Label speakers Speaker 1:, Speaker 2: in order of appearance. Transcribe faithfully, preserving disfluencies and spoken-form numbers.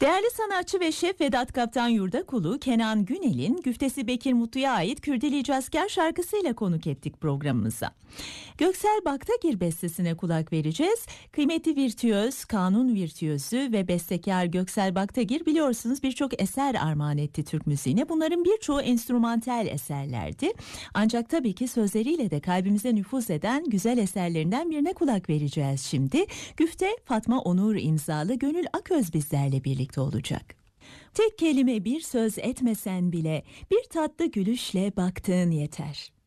Speaker 1: Değerli sanatçı ve şef Vedat Kaptan Yurdakulu, Kenan Günel'in Güftesi Bekir Mutlu'ya ait Kürdeli Asker şarkısıyla konuk ettik programımıza. Göksel Baktagir bestesine kulak vereceğiz. Kıymetli virtüöz, kanun virtüözü ve bestekar Göksel Baktagir biliyorsunuz birçok eser armağan etti Türk müziğine. Bunların birçoğu enstrümantal eserlerdi. Ancak tabii ki sözleriyle de kalbimize nüfuz eden güzel eserlerinden birine kulak vereceğiz şimdi. Güfte Fatma Onur imzalı Gönül Aköz bizlerle birlikte olacak. Tek kelime bir söz etmesen bile bir tatlı gülüşle baktığın yeter.